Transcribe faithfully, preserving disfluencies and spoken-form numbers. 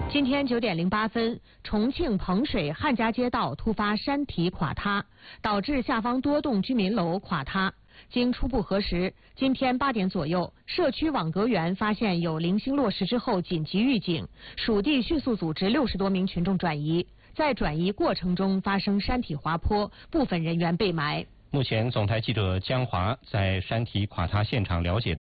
今天九点零八分，重庆彭水汉家街道突发山体垮塌，导致下方多栋居民楼垮塌。经初步核实，今天八点左右，社区网格员发现有零星落实之后紧急预警，属地迅速组织六十多名群众转移。在转移过程中发生山体滑坡，部分人员被埋。 目前，总台记者江华在山体垮塌现场了解到。